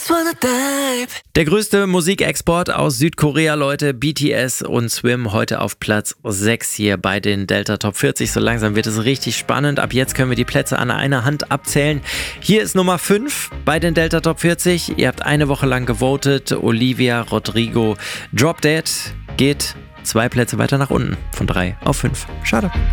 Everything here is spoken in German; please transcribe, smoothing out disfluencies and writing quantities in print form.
Der größte Musikexport aus Südkorea, Leute, BTS und Swim heute auf Platz 6 hier bei den Delta Top 40. So langsam wird es richtig spannend. Ab jetzt können wir die Plätze an einer Hand abzählen. Hier ist Nummer 5 bei den Delta Top 40. Ihr habt eine Woche lang gewotet. Olivia Rodrigo, Drop Dead geht 2 Plätze weiter nach unten. Von 3 auf 5. Schade.